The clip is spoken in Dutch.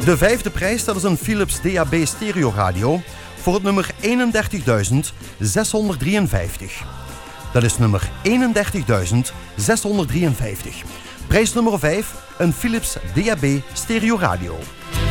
De vijfde prijs, dat is een Philips DAB stereo radio voor het nummer 31.653. Dat is nummer 31.653. Prijs nummer 5, een Philips DAB stereo radio.